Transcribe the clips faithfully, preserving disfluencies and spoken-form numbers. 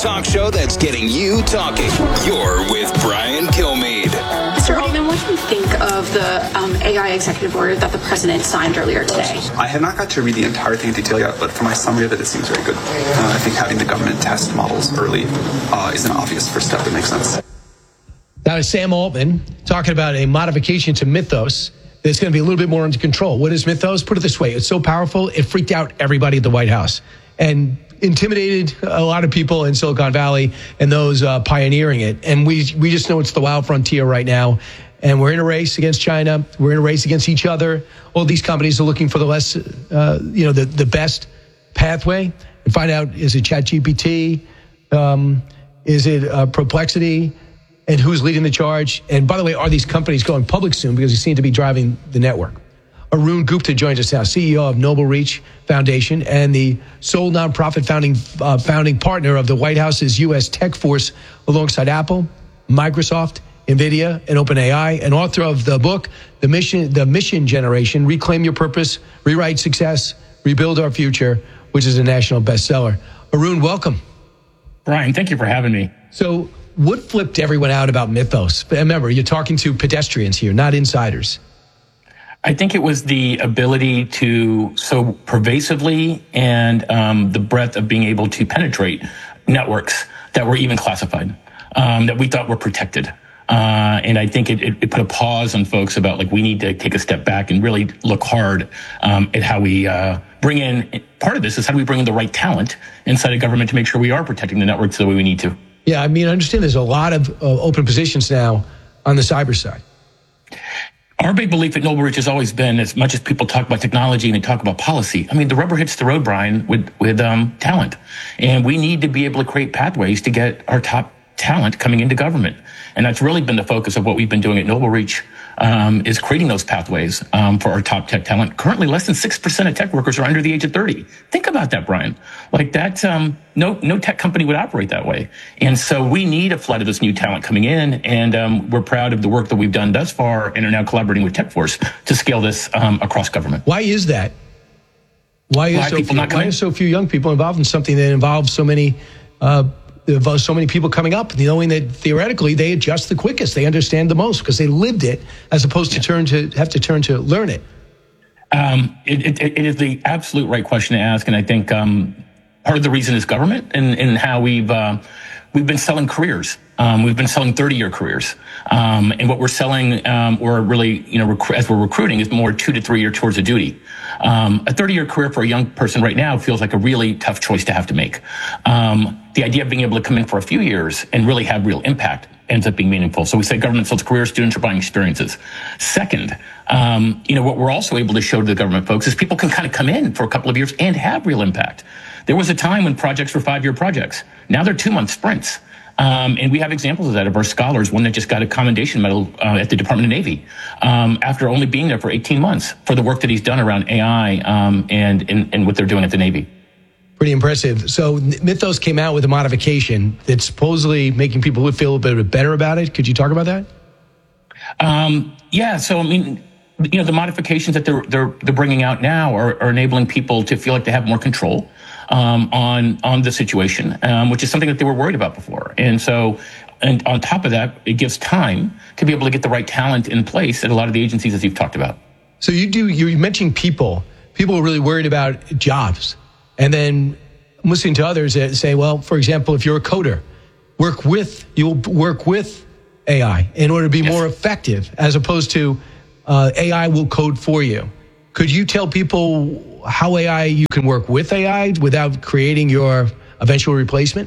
talk show that's getting you talking. You're with Brian Kilmeade. Mister Altman, what do you think of the um, A I executive order that the president signed earlier today? I have not got to read the entire thing in detail yet, but from my summary of it, it seems very good. Uh, I think having the government test models early uh, is an obvious first step that makes sense. That is Sam Altman talking about a modification to Mythos that's going to be a little bit more under control. What is Mythos? Put it this way. It's so powerful, it freaked out everybody at the White House and intimidated a lot of people in Silicon Valley and those uh, pioneering it. And we we just know it's the wild frontier right now. And we're in a race against China. We're in a race against each other. All these companies are looking for the less, uh, you know, the, the best pathway and find out, is it ChatGPT? Um, is it uh, Perplexity? And who's leading the charge? And by the way, are these companies going public soon because they seem to be driving the network? Arun Gupta joins us now, C E O of Noble Reach Foundation and the sole nonprofit founding uh, founding partner of the White House's U S tech force alongside Apple, Microsoft, NVIDIA, and OpenAI, and author of the book, The Mission, The Mission Generation, Reclaim Your Purpose, Rewrite Success, Rebuild Our Future, which is a national bestseller. Arun, welcome. Brian, thank you for having me. So what flipped everyone out about Mythos? Remember, you're talking to pedestrians here, not insiders. I think it was the ability to so pervasively and um, the breadth of being able to penetrate networks that were even classified, um, that we thought were protected. Uh, and I think it, it, it put a pause on folks about, like, we need to take a step back and really look hard um, at how we uh, bring in, part of this is how do we bring in the right talent inside of government to make sure we are protecting the networks the way we need to. Yeah, I mean, I understand there's a lot of uh, open positions now on the cyber side. Our big belief at Noble Reach has always been, as much as people talk about technology and they talk about policy, I mean, the rubber hits the road, Brian, with, with um, talent. And we need to be able to create pathways to get our top talent coming into government. And that's really been the focus of what we've been doing at Noble Reach, um, is creating those pathways um, for our top tech talent. Currently, less than six percent of tech workers are under the age of thirty. Think about that, Brian. Like that, um, no no tech company would operate that way. And so we need a flood of this new talent coming in, and um, we're proud of the work that we've done thus far and are now collaborating with TechForce to scale this um, across government. Why is that? Why is, why so, people few, not why is so few young people involved in something that involves so many uh, involves so many people coming up, knowing that theoretically they adjust the quickest, they understand the most because they lived it, as opposed to yeah. turn to have to turn to learn it? Um, it, it, it is the absolute right question to ask, and I think um, part of the reason is government and, and how we've uh, we've been selling careers. Um, we've been selling thirty-year careers, um, and what we're selling, um, or really, you know, rec- as we're recruiting, is more two to three year towards a duty. Um, a thirty-year career for a young person right now feels like a really tough choice to have to make. Um, the idea of being able to come in for a few years and really have real impact ends up being meaningful. So we say government sells careers, students are buying experiences. Second, um, you know, what we're also able to show to the government folks is people can kind of come in for a couple of years and have real impact. There was a time when projects were five-year projects. Now they're two-month sprints. Um, and we have examples of that of our scholars, one that just got a commendation medal uh, at the Department of Navy um, after only being there for eighteen months for the work that he's done around A I um, and, and, and what they're doing at the Navy. Pretty impressive. So Mythos came out with a modification that's supposedly making people feel a little bit better about it. Could you talk about that? Um, yeah. So, I mean, you know, the modifications that they're they're they're bringing out now are, are enabling people to feel like they have more control um, on on the situation, um, which is something that they were worried about before. And so, and on top of that, it gives time to be able to get the right talent in place at a lot of the agencies, as you've talked about. So you do. You mentioned people. People are really worried about jobs. And then I'm listening to others that say, well, for example, if you're a coder, work with, you'll work with A I in order to be yes. more effective, as opposed to uh, A I will code for you. Could you tell people how A I, you can work with A I without creating your eventual replacement?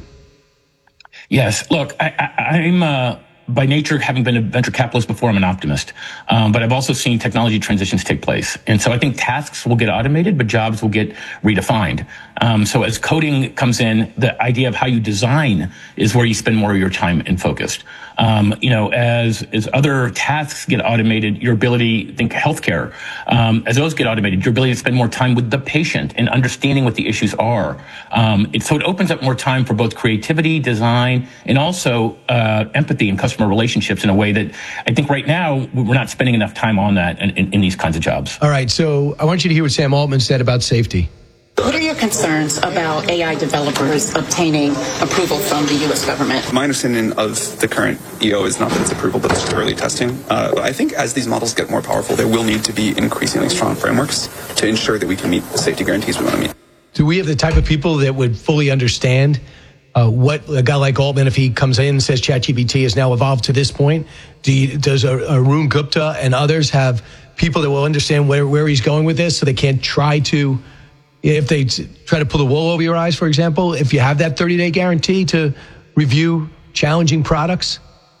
Yes. Look, I, I, I'm uh, by nature, having been a venture capitalist before, I'm an optimist. Um, but I've also seen technology transitions take place. And so I think tasks will get automated, but jobs will get redefined. Um, so as coding comes in, the idea of how you design is where you spend more of your time and focused. Um, you know, as, as other tasks get automated, your ability, think healthcare, um, as those get automated, your ability to spend more time with the patient and understanding what the issues are. Um, it, so it opens up more time for both creativity, design, and also, uh, empathy and customer relationships in a way that I think right now we're not spending enough time on that in, in, in these kinds of jobs. All right. So I want you to hear what Sam Altman said about safety. What are your concerns about A I developers obtaining approval from the U S government? My understanding of the current E O is not that it's approval, but it's just early testing. Uh, but I think as these models get more powerful, there will need to be increasingly strong frameworks to ensure that we can meet the safety guarantees we want to meet. Do we have the type of people that would fully understand uh, what a guy like Altman, if he comes in and says ChatGPT has now evolved to this point, do you, does Arun Gupta and others have people that will understand where, where he's going with this so they can't try to, if they try to pull the wool over your eyes, for example, if you have that thirty-day guarantee to review challenging products?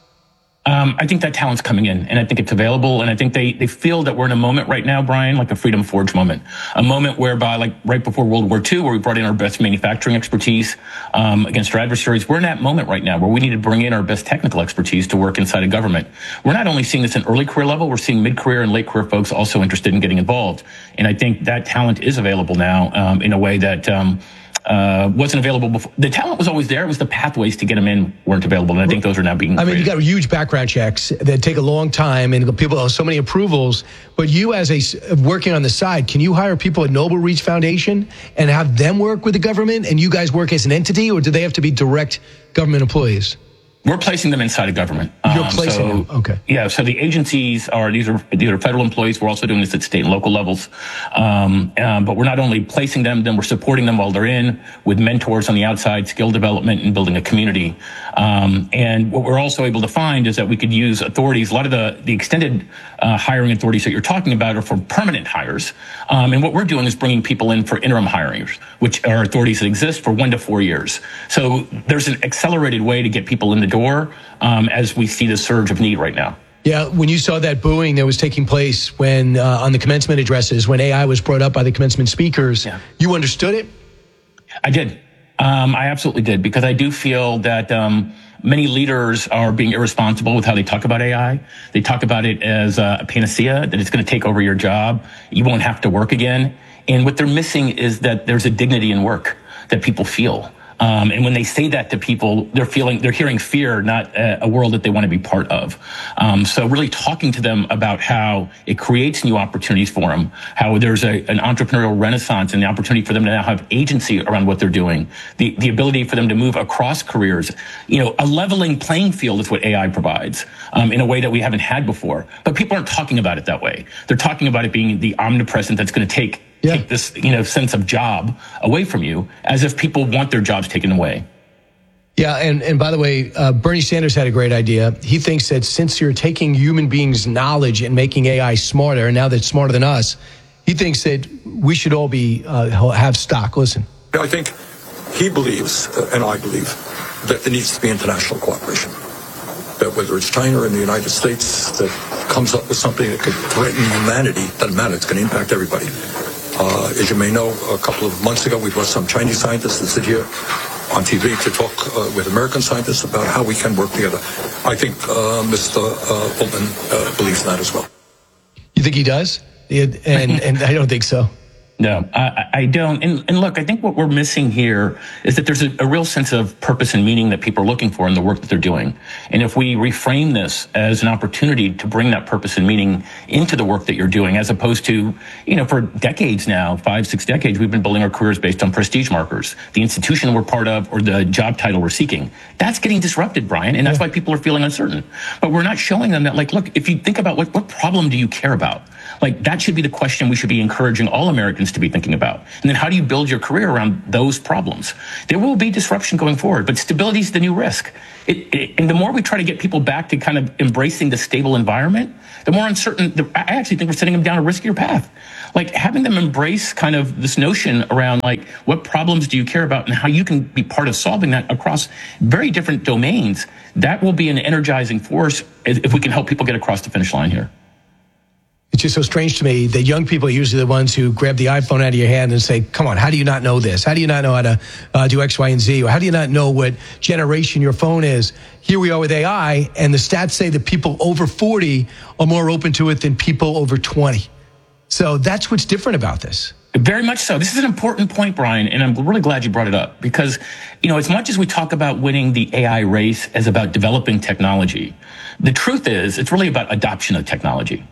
Um, I think that talent's coming in, and I think it's available, and I think they, they feel that we're in a moment right now, Brian, like a Freedom Forge moment, a moment whereby, like right before World War Two, where we brought in our best manufacturing expertise um, against our adversaries, we're in that moment right now where we need to bring in our best technical expertise to work inside of government. We're not only seeing this in early career level, we're seeing mid-career and late career folks also interested in getting involved, and I think that talent is available now um, in a way that um, Uh, wasn't available before. The talent was always there. It was the pathways to get them in weren't available, and I think those are now being I mean, created. you got huge background checks that take a long time, and people have so many approvals. But you, as a working on the side, can you hire people at Noble Reach Foundation and have them work with the government, and you guys work as an entity, or do they have to be direct government employees? We're placing them inside of government. You're Um, placing so, them. Okay. Yeah. So the agencies are these are these are federal employees. We're also doing this at state and local levels. Um, um, but we're not only placing them, then we're supporting them while they're in with mentors on the outside, skill development, and building a community. Um, and what we're also able to find is that we could use authorities. A lot of the the extended uh, hiring authorities that you're talking about are for permanent hires. Um, and what we're doing is bringing people in for interim hirings, which are authorities that exist for one to four years. So there's an accelerated way to get people in the door um, as we see the surge of need right now. Yeah, when you saw that booing that was taking place when uh, on the commencement addresses, when A I was brought up by the commencement speakers, Yeah. you understood it? I did. Um, I absolutely did, because I do feel that um, many leaders are being irresponsible with how they talk about A I. They talk about it as a panacea, that it's going to take over your job. You won't have to work again. And what they're missing is that there's a dignity in work that people feel. Um, and when they say that to people, they're feeling, they're hearing fear, not a, a world that they want to be part of. Um, so really talking to them about how it creates new opportunities for them, how there's a, an entrepreneurial renaissance and the opportunity for them to now have agency around what they're doing, the, the ability for them to move across careers. You know, a leveling playing field is what A I provides, um, in a way that we haven't had before. But people aren't talking about it that way. They're talking about it being the omnipresent that's going to take Yeah. take this, you know, sense of job away from you, as if people want their jobs taken away. Yeah, and, and by the way, uh, Bernie Sanders had a great idea. He thinks that since you're taking human beings' knowledge and making A I smarter, and now that it's smarter than us, he thinks that we should all be uh, have stock. Listen. I think he believes, uh, and I believe, that there needs to be international cooperation. That whether it's China or in the United States that comes up with something that could threaten humanity, doesn't matter, it's going to impact everybody. Uh, as you may know, a couple of months ago, we brought some Chinese scientists to sit here on T V to talk uh, with American scientists about how we can work together. I think uh, Mister Uh, Altman uh, believes that as well. You think he does? It, and, and I don't think so. No, I, I don't. And, and look, I think what we're missing here is that there's a, a real sense of purpose and meaning that people are looking for in the work that they're doing. And if we reframe this as an opportunity to bring that purpose and meaning into the work that you're doing, as opposed to, you know, for decades now, five, six decades, we've been building our careers based on prestige markers, the institution we're part of or the job title we're seeking. That's getting disrupted, Brian. And that's why people are feeling uncertain. But we're not showing them that, like, look, if you think about what, what problem do you care about? Like, that should be the question we should be encouraging all Americans to be thinking about. And then how do you build your career around those problems? There will be disruption going forward, but stability is the new risk. It, it, and the more we try to get people back to kind of embracing the stable environment, the more uncertain, the, I actually think we're setting them down a riskier path. Like, having them embrace kind of this notion around, like, what problems do you care about and how you can be part of solving that across very different domains, that will be an energizing force if we can help people get across the finish line here. It's just so strange to me that young people are usually the ones who grab the iPhone out of your hand and say, come on, how do you not know this? How do you not know how to uh, do X, Y, and Z? Or how do you not know what generation your phone is? Here we are with A I, and the stats say that people over forty are more open to it than people over twenty. So that's what's different about this. Very much so. This is an important point, Brian, and I'm really glad you brought it up because, you know, as much as we talk about winning the A I race as about developing technology, the truth is it's really about adoption of technology.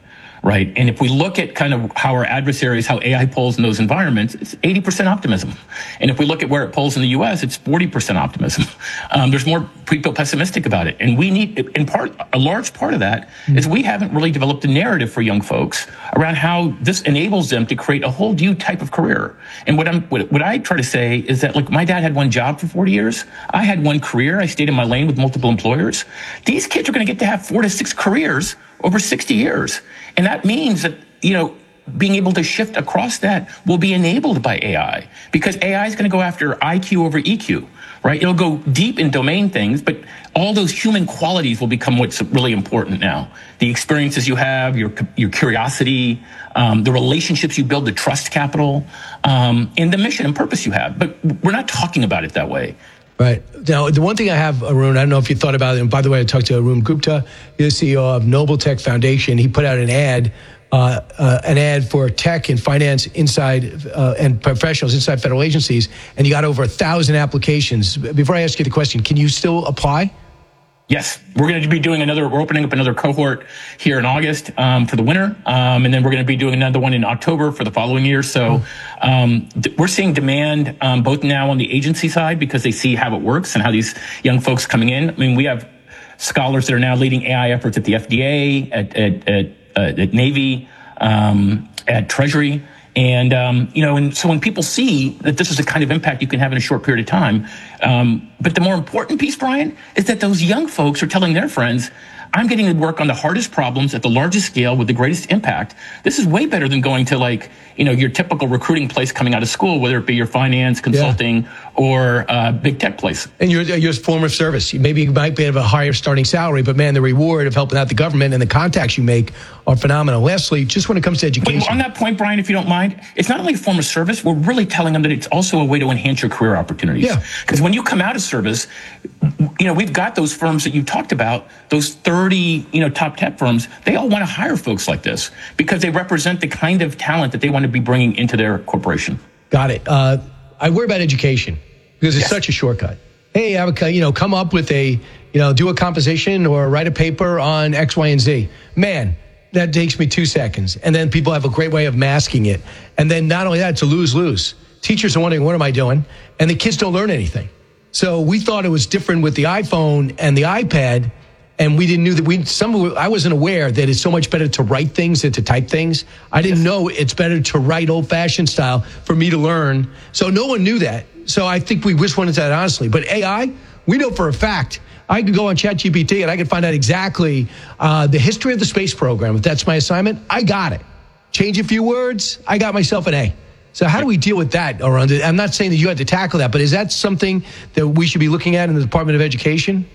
right? And if we look at kind of how our adversaries, how A I polls in those environments, it's eighty percent optimism. And if we look at where it polls in the U S, it's forty percent optimism. Um, there's more people pessimistic about it. And we need, in part, a large part of that mm-hmm. is we haven't really developed a narrative for young folks around how this enables them to create a whole new type of career. And what I'm, what, what I try to say is that, like, my dad had one job for forty years. I had one career. I stayed in my lane with multiple employers. These kids are going to get to have four to six careers over sixty years. And that means that, you know, being able to shift across that will be enabled by A I, because A I is going to go after I Q over E Q, right? It'll go deep in domain things, but all those human qualities will become what's really important now. The experiences you have, your your curiosity, um, the relationships you build, the trust capital, um, and the mission and purpose you have. But we're not talking about it that way. Right. Now, the one thing I have, Arun, I don't know if you thought about it, and by the way, I talked to Arun Gupta, the C E O of Noble Tech Foundation. He put out an ad, uh, uh, an ad for tech and finance inside uh, and professionals inside federal agencies, and you got over a thousand applications. Before I ask you the question, can you still apply? Yes, we're going to be doing another, we're opening up another cohort here in August um, for the winter. Um, and then we're going to be doing another one in October for the following year. So um, th- we're seeing demand um, both now on the agency side, because they see how it works and how these young folks coming in. I mean, we have scholars that are now leading A I efforts at the F D A, at, at, at, uh, at Navy, um, at Treasury. And, um, you know, and so when people see that this is the kind of impact you can have in a short period of time, um, but the more important piece, Brian, is that those young folks are telling their friends, I'm getting to work on the hardest problems at the largest scale with the greatest impact. This is way better than going to, like, you know, your typical recruiting place coming out of school, whether it be your finance, consulting, yeah. or uh, big tech place. And your your form of service. Maybe you might be have a higher starting salary, but man, the reward of helping out the government and the contacts you make are phenomenal. Lastly, just when it comes to education. But on that point, Brian, if you don't mind, it's not only a form of service, we're really telling them that it's also a way to enhance your career opportunities. Yeah. Because when you come out of service, you know, we've got those firms that you talked about, those thirty, you know, top tech firms, they all want to hire folks like this because they represent the kind of talent that they want to be bringing into their corporation. Got it. Uh, I worry about education because it's yes. such a shortcut. Hey, I would, you know, come up with a, you know, do a composition or write a paper on X, Y, and Z. Man, that takes me two seconds. And then people have a great way of masking it. And then not only that, it's a lose-lose. Teachers are wondering, what am I doing? And the kids don't learn anything. So we thought it was different with the iPhone and the iPad, and we didn't know that we, some, I wasn't aware that it's so much better to write things than to type things. I didn't yes. know it's better to write old-fashioned style for me to learn. So no one knew that. So I think we just went into that honestly. But A I, we know for a fact, I could go on ChatGPT and I could find out exactly uh, the history of the space program. If that's my assignment, I got it. Change a few words, I got myself an A. So how do we deal with that, Arun? I'm not saying that you had to tackle that, but is that something that we should be looking at in the Department of Education?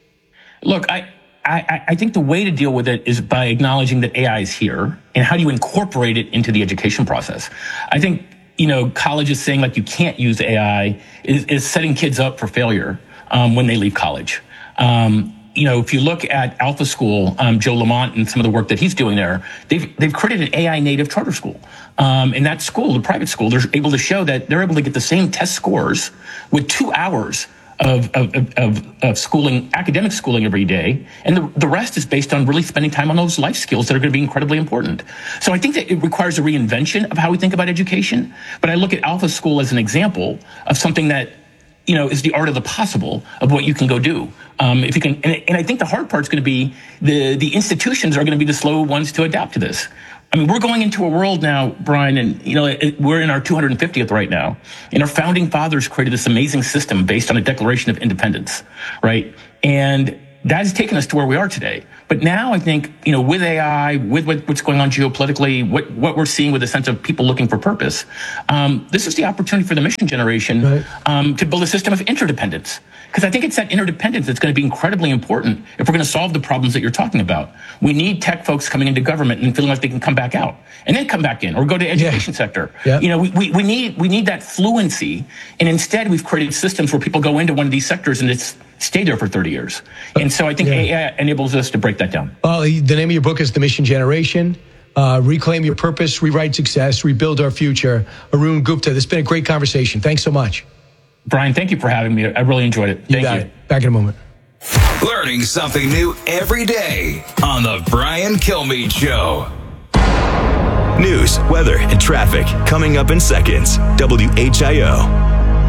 Look, I, I, I think the way to deal with it is by acknowledging that A I is here, and how do you incorporate it into the education process? I think, you know, colleges saying, like, you can't use A I is, is setting kids up for failure um, when they leave college. Um, you know, if you look at Alpha School, um, Joe Lamont and some of the work that he's doing there, they've they've created an A I native charter school. Um, in that school, the private school, they're able to show that they're able to get the same test scores with two hours of of, of, of schooling, academic schooling every day. And the, the rest is based on really spending time on those life skills that are going to be incredibly important. So I think that it requires a reinvention of how we think about education. But I look at Alpha School as an example of something that, you know, is the art of the possible of what you can go do. Um, if you can, and, and I think the hard part is going to be the, the institutions are going to be the slow ones to adapt to this. I mean, we're going into a world now, Brian, and, you know, it, we're in our two hundred fiftieth right now. And our founding fathers created this amazing system based on a Declaration of Independence, right? And that has taken us to where we are today. But now I think, you know, with A I, with what, what's going on geopolitically, what, what we're seeing with a sense of people looking for purpose, um, this is the opportunity for the mission generation right. um, to build a system of interdependence. Because I think it's that interdependence that's going to be incredibly important if we're going to solve the problems that you're talking about. We need tech folks coming into government and feeling like they can come back out and then come back in or go to the education yeah. sector. Yeah. You know, we, we, we need we need that fluency. And instead, we've created systems where people go into one of these sectors and it's stay there for thirty years. And so I think yeah. A I enables us to break that down. Well, the name of your book is The Mission Generation. Uh, reclaim your purpose, rewrite success, rebuild our future. Arun Gupta, this has been a great conversation. Thanks so much. Brian, thank you for having me. I really enjoyed it. Thank you. Got you. It. Back in a moment. Learning something new every day on The Brian Kilmeade Show. News, weather, and traffic coming up in seconds. W H I O.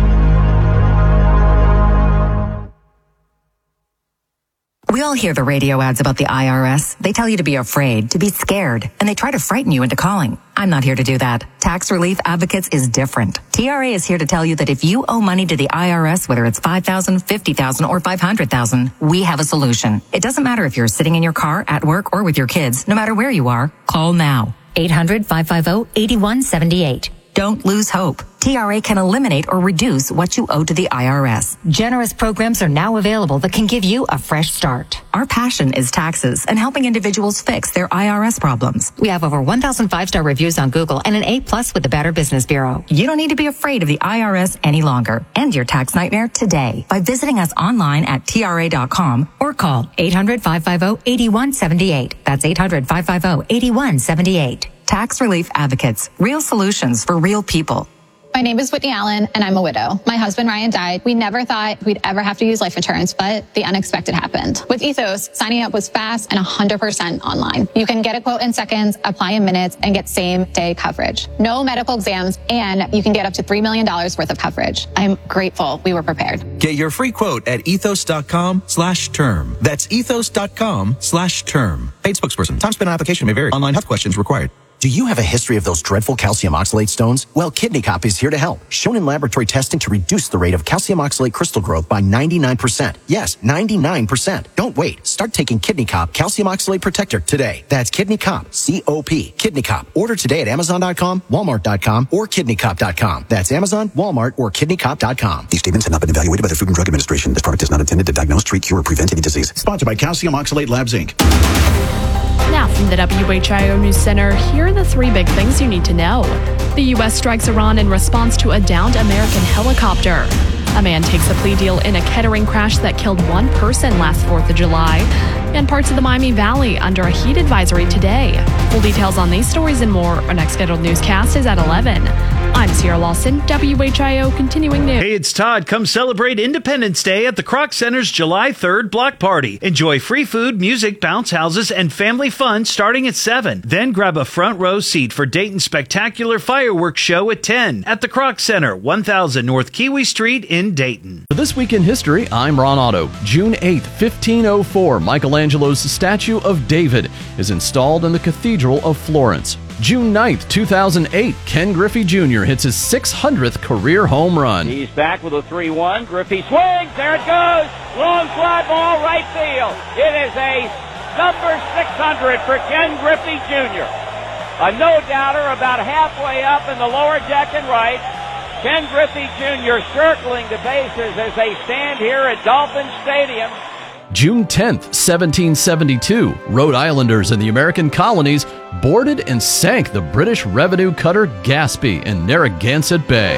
We all hear the radio ads about the I R S. They tell you to be afraid, to be scared, and they try to frighten you into calling. I'm not here to do that. Tax Relief Advocates is different. T R A is here to tell you that if you owe money to the I R S, whether it's five thousand dollars, fifty thousand dollars, or five hundred thousand dollars, we have a solution. It doesn't matter if you're sitting in your car, at work, or with your kids. No matter where you are, call now. eight hundred, five five zero, eight one seven eight. Don't lose hope. T R A can eliminate or reduce what you owe to the I R S. Generous programs are now available that can give you a fresh start. Our passion is taxes and helping individuals fix their I R S problems. We have over one thousand five-star reviews on Google and an A plus with the Better Business Bureau. You don't need to be afraid of the I R S any longer. End your tax nightmare today by visiting us online at T R A dot com or call eight hundred, five five zero, eight one seven eight. That's eight hundred, five five zero, eight one seven eight. Tax Relief Advocates. Real solutions for real people. My name is Whitney Allen, and I'm a widow. My husband, Ryan, died. We never thought we'd ever have to use life insurance, but the unexpected happened. With Ethos, signing up was fast and one hundred percent online. You can get a quote in seconds, apply in minutes, and get same-day coverage. No medical exams, and you can get up to three million dollars worth of coverage. I'm grateful we were prepared. Get your free quote at ethos.com slash term. That's ethos.com slash term. Paid spokesperson. Time spent on application may vary. Online health questions required. Do you have a history of those dreadful calcium oxalate stones? Well, Kidney Cop is here to help. Shown in laboratory testing to reduce the rate of calcium oxalate crystal growth by ninety-nine percent. Yes, ninety-nine percent. Don't wait. Start taking Kidney Cop Calcium Oxalate Protector today. That's Kidney Cop, C O P. Kidney Cop. Order today at amazon dot com, walmart dot com, or kidney cop dot com. That's Amazon, Walmart, or kidney cop dot com. These statements have not been evaluated by the Food and Drug Administration. This product is not intended to diagnose, treat, cure, or prevent any disease. Sponsored by Calcium Oxalate Labs, Incorporated. Now from the W H I O News Center, here are the three big things you need to know. The U S strikes Iran in response to a downed American helicopter. A man takes a plea deal in a Kettering crash that killed one person last fourth of July. And parts of the Miami Valley under a heat advisory today. Full details on these stories and more. Our next scheduled newscast is at eleven. I'm Sierra Lawson, W H I O Continuing News. Hey, it's Todd. Come celebrate Independence Day at the Kroc Center's July third block party. Enjoy free food, music, bounce houses, and family fun starting at seven. Then grab a front row seat for Dayton's spectacular fireworks show at ten at the Kroc Center, one thousand North Kiwi Street in Dayton. For This Week in History, I'm Ron Otto. June eighth, fifteen oh four, Michelangelo's statue of David is installed in the Cathedral of Florence. June ninth, two thousand eight, Ken Griffey Junior hits his six hundredth career home run. He's back with a three one. Griffey swings. There it goes. Long fly ball, right field. It is a number six hundred for Ken Griffey Junior A no-doubter about halfway up in the lower deck and right. Ken Griffey Junior circling the bases as they stand here at Dolphin Stadium. June tenth, seventeen seventy-two, Rhode Islanders in the American colonies boarded and sank the British revenue cutter Gaspee in Narragansett Bay.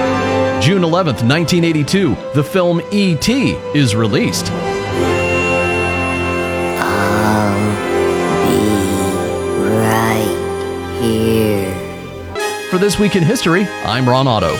June eleventh, nineteen eighty-two, the film E T is released. I'll be right here. For This Week in History, I'm Ron Otto.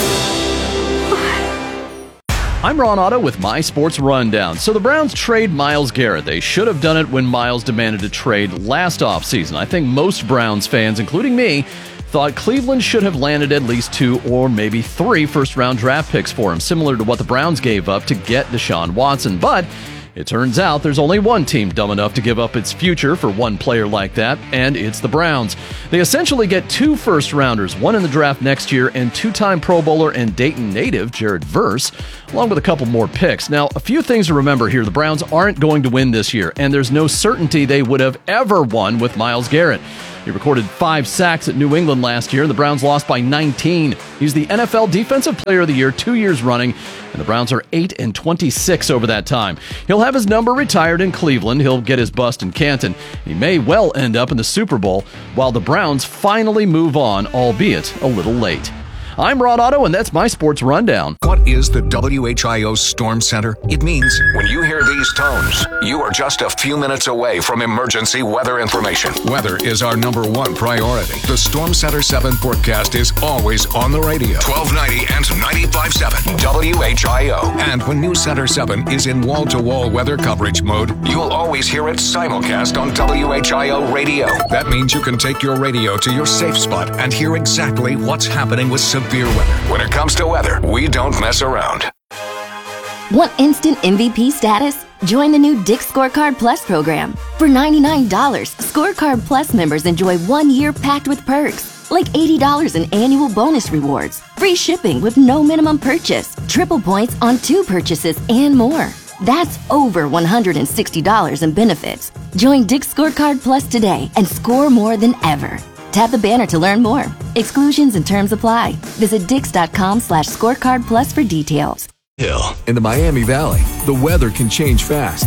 I'm Ron Otto with My Sports Rundown. So the Browns trade Myles Garrett. They should have done it when Myles demanded a trade last offseason. I think most Browns fans, including me, thought Cleveland should have landed at least two or maybe three first-round draft picks for him, similar to what the Browns gave up to get Deshaun Watson. But it turns out there's only one team dumb enough to give up its future for one player like that, and it's the Browns. They essentially get two first-rounders, one in the draft next year, and two-time Pro Bowler and Dayton native Jared Verse, along with a couple more picks. Now, a few things to remember here. The Browns aren't going to win this year, and there's no certainty they would have ever won with Myles Garrett. He recorded five sacks at New England last year, and the Browns lost by nineteen. He's the N F L Defensive Player of the Year two years running, and the Browns are eight and twenty-six over that time. He'll have his number retired in Cleveland. He'll get his bust in Canton. He may well end up in the Super Bowl, while the Browns finally move on, albeit a little late. I'm Ron Otto, and that's my sports rundown. What is the W H I O Storm Center? It means when you hear these tones, you are just a few minutes away from emergency weather information. Weather is our number one priority. The Storm Center seven forecast is always on the radio. twelve ninety and ninety-five point seven W H I O. And when News Center seven is in wall-to-wall weather coverage mode, you'll always hear it simulcast on W H I O radio. That means you can take your radio to your safe spot and hear exactly what's happening with severe weather. When it comes to weather, we don't mess around. Want instant M V P status? Join the new Dick's Scorecard Plus program. For ninety-nine dollars, Scorecard Plus members enjoy one year packed with perks, like eighty dollars in annual bonus rewards, free shipping with no minimum purchase, triple points on two purchases, and more. That's over one hundred sixty dollars in benefits. Join Dick's Scorecard Plus today and score more than ever. Tap the banner to learn more. Exclusions and terms apply. Visit dix.com slash scorecard plus for details. Hill. In the Miami Valley, the weather can change fast.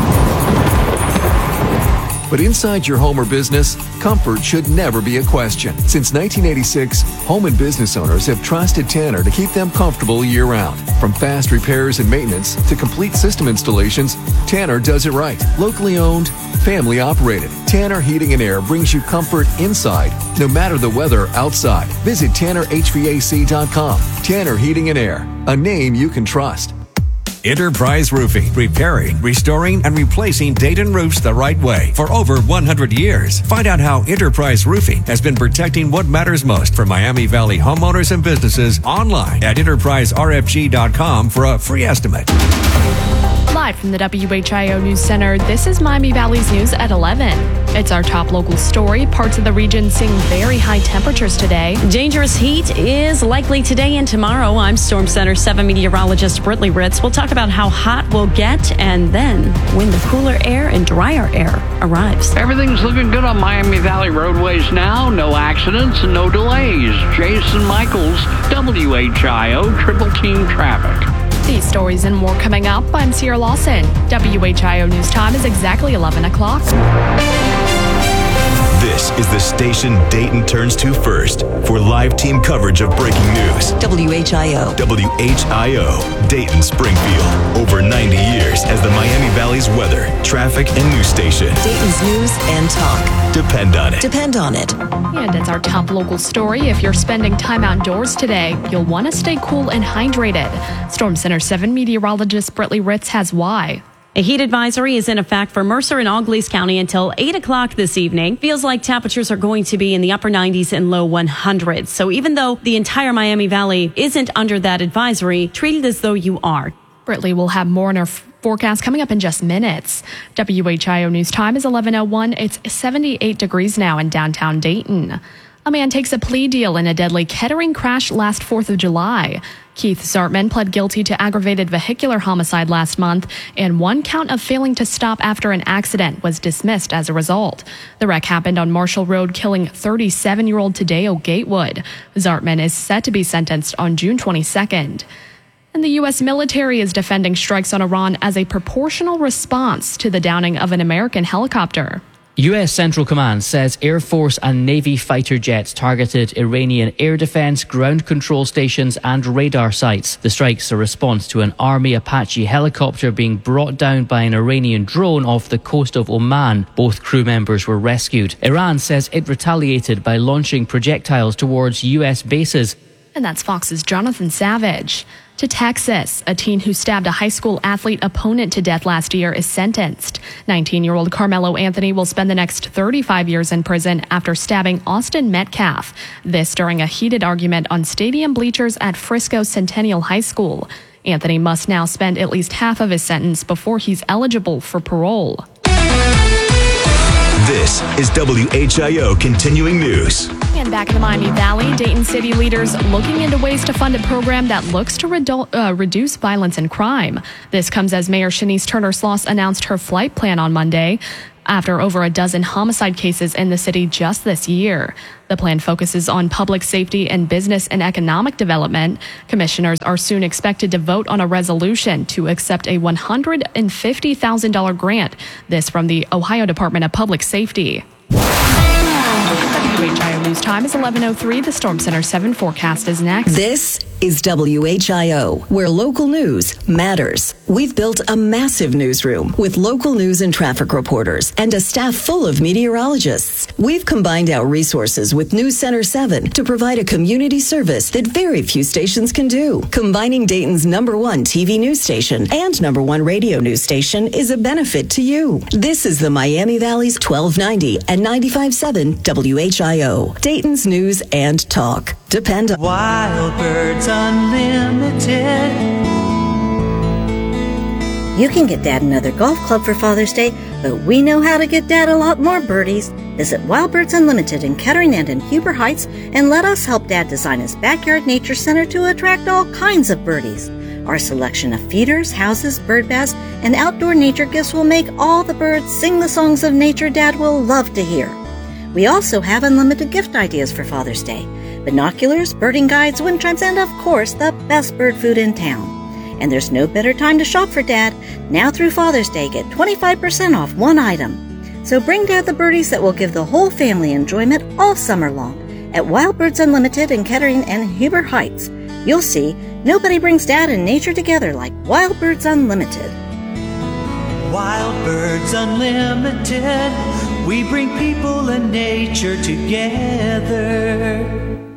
But inside your home or business, comfort should never be a question. Since nineteen eighty-six, home and business owners have trusted Tanner to keep them comfortable year-round. From fast repairs and maintenance to complete system installations, Tanner does it right. Locally owned, family operated. Tanner Heating and Air brings you comfort inside, no matter the weather outside. Visit Tanner H V A C dot com. Tanner Heating and Air, a name you can trust. Enterprise Roofing, repairing, restoring, and replacing Dayton roofs the right way for over one hundred years. Find out how Enterprise Roofing has been protecting what matters most for Miami Valley homeowners and businesses online at enterprise r f g dot com for a free estimate. Live from the W H I O News Center, this is Miami Valley's News at eleven. It's our top local story. Parts of the region seeing very high temperatures today. Dangerous heat is likely today and tomorrow. I'm Storm Center seven meteorologist Britley Ritz. We'll talk about how hot we'll get and then when the cooler air and drier air arrives. Everything's looking good on Miami Valley roadways now. No accidents and no delays. Jason Michaels, W H I O Triple Team Traffic. These stories and more coming up. I'm Sierra Lawson. W H I O News Time is exactly eleven o'clock. This is the station Dayton turns to first for live team coverage of breaking news. W H I O. W H I O, Dayton Springfield. Over ninety years as the Miami Valley's weather, traffic, and news station. Dayton's news and talk. Depend on it. Depend on it. And it's our top local story. If you're spending time outdoors today, you'll want to stay cool and hydrated. Storm Center seven meteorologist Britley Ritz has why. A heat advisory is in effect for Mercer and Auglaize County until eight o'clock this evening. Feels like temperatures are going to be in the upper nineties and low hundreds. So even though the entire Miami Valley isn't under that advisory, treat it as though you are. Britley will have more in our forecast coming up in just minutes. W H I O News Time is eleven oh one. It's seventy-eight degrees now in downtown Dayton. A man takes a plea deal in a deadly Kettering crash last fourth of July. Keith Zartman pled guilty to aggravated vehicular homicide last month, and one count of failing to stop after an accident was dismissed as a result. The wreck happened on Marshall Road, killing thirty-seven-year-old Tadeo Gatewood. Zartman is set to be sentenced on June twenty-second. And the U S military is defending strikes on Iran as a proportional response to the downing of an American helicopter. U S Central Command says Air Force and Navy fighter jets targeted Iranian air defense, ground control stations and radar sites. The strike's a response to an Army Apache helicopter being brought down by an Iranian drone off the coast of Oman. Both crew members were rescued. Iran says it retaliated by launching projectiles towards U S bases. And that's Fox's Jonathan Savage. To Texas, a teen who stabbed a high school athlete opponent to death last year is sentenced. nineteen-year-old Carmelo Anthony will spend the next thirty-five years in prison after stabbing Austin Metcalf. This during a heated argument on stadium bleachers at Frisco Centennial High School. Anthony must now spend at least half of his sentence before he's eligible for parole. This is W H I O Continuing News. And back in the Miami Valley, Dayton City leaders looking into ways to fund a program that looks to redu- uh, reduce violence and crime. This comes as Mayor Shanice Turner-Sloss announced her flight plan on Monday after over a dozen homicide cases in the city just this year. The plan focuses on public safety and business and economic development. Commissioners are soon expected to vote on a resolution to accept a one hundred fifty thousand dollars grant. This from the Ohio Department of Public Safety. W H I O news time is eleven oh three. The Storm Center seven forecast is next. This is W H I O, where local news matters. We've built a massive newsroom with local news and traffic reporters and a staff full of meteorologists. We've combined our resources with News Center seven to provide a community service that very few stations can do. Combining Dayton's number one T V news station and number one radio news station is a benefit to you. This is the Miami Valley's twelve ninety and ninety-five point seven W H I O, Dayton's news and talk. Depend on Wild Birds Unlimited. You can get Dad another golf club for Father's Day, but we know how to get Dad a lot more birdies. Visit Wild Birds Unlimited in Kettering and in Huber Heights and let us help Dad design his backyard nature center to attract all kinds of birdies. Our selection of feeders, houses, bird baths, and outdoor nature gifts will make all the birds sing the songs of nature Dad will love to hear. We also have unlimited gift ideas for Father's Day. Binoculars, birding guides, wind chimes, and of course, the best bird food in town. And there's no better time to shop for Dad. Now through Father's Day, get twenty-five percent off one item. So bring Dad the birdies that will give the whole family enjoyment all summer long at Wild Birds Unlimited in Kettering and Huber Heights. You'll see, nobody brings Dad and nature together like Wild Birds Unlimited. Wild Birds Unlimited. We bring people and nature together.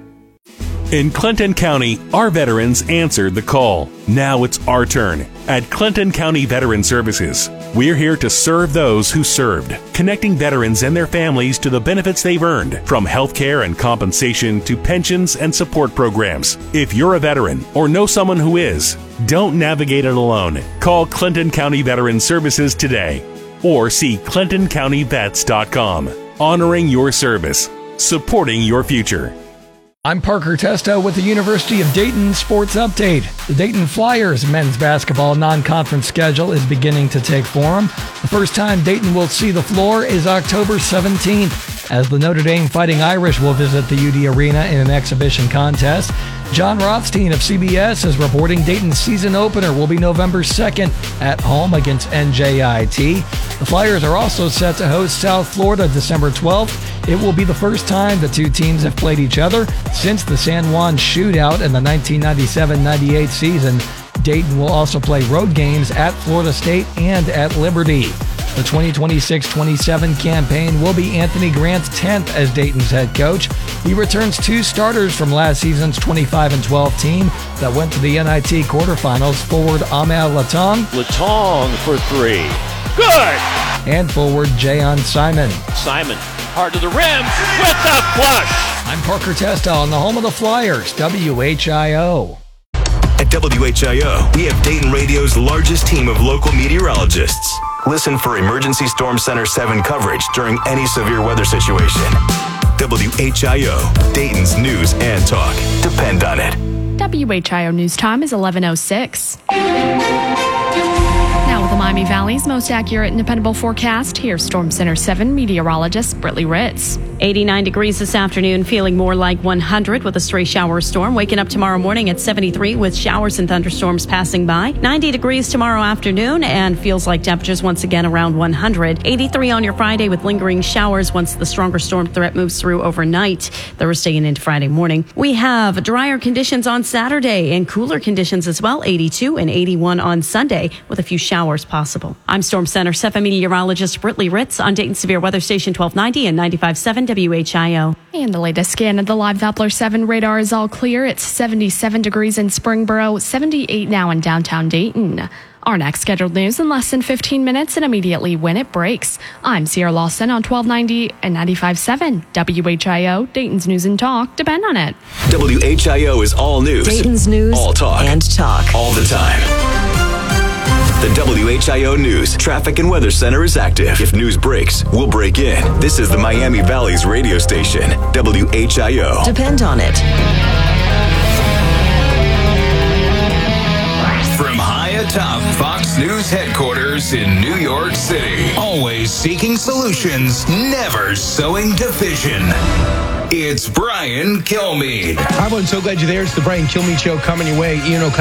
In Clinton County, our veterans answered the call. Now it's our turn. At Clinton County Veteran Services, we're here to serve those who served, connecting veterans and their families to the benefits they've earned, from health care and compensation to pensions and support programs. If you're a veteran or know someone who is, don't navigate it alone. Call Clinton County Veteran Services today or see clinton county vets dot com. Honoring your service, supporting your future. I'm Parker Testo with the University of Dayton Sports Update. The Dayton Flyers men's basketball non-conference schedule is beginning to take form. The first time Dayton will see the floor is October seventeenth, as the Notre Dame Fighting Irish will visit the U D Arena in an exhibition contest. John Rothstein of C B S is reporting Dayton's season opener will be November second at home against N J I T. The Flyers are also set to host South Florida December twelfth. It will be the first time the two teams have played each other since the San Juan shootout in the nineteen ninety-seven ninety-eight season. Dayton will also play road games at Florida State and at Liberty. The twenty twenty-six twenty-seven campaign will be Anthony Grant's tenth as Dayton's head coach. He returns two starters from last season's twenty-five and twelve team that went to the N I T quarterfinals, forward Ahmed Latong. Latong for three. Good! And forward Jayon Simon. Simon, hard to the rim with the flush. I'm Parker Testo on the home of the Flyers, W H I O. At W H I O, we have Dayton Radio's largest team of local meteorologists. Listen for Emergency Storm Center seven coverage during any severe weather situation. W H I O, Dayton's news and talk. Depend on it. W H I O News Time is eleven oh six. Now with the Miami Valley's most accurate and dependable forecast, here's Storm Center seven meteorologist Britley Ritz. eighty-nine degrees this afternoon, feeling more like one hundred with a stray shower storm. Waking up tomorrow morning at seventy-three with showers and thunderstorms passing by. ninety degrees tomorrow afternoon and feels like temperatures once again around one hundred. eighty-three on your Friday with lingering showers once the stronger storm threat moves through overnight, Thursday and into Friday morning. We have drier conditions on Saturday and cooler conditions as well, eighty-two and eighty-one on Sunday with a few showers possible. I'm Storm Center seven meteorologist Britley Ritz on Dayton Severe Weather Station twelve ninety and ninety-five point seven W H I O. And the latest scan of the live Doppler seven radar is all clear. It's seventy-seven degrees in Springboro, seventy-eight now in downtown Dayton. Our next scheduled news in less than fifteen minutes and immediately when it breaks. I'm Sierra Lawson on twelve ninety and ninety-five point seven W H I O, Dayton's News and Talk. Depend on it. W H I O is all news. Dayton's news all talk. and talk. All the time. The W H I O News Traffic and Weather Center is active. If news breaks, we'll break in. This is the Miami Valley's radio station, W H I O. Depend on it. From high atop Fox News headquarters in New York City, always seeking solutions, never sowing division. It's Brian Kilmeade. Hi, everyone. So glad you're there. It's the Brian Kilmeade Show coming your way. You know,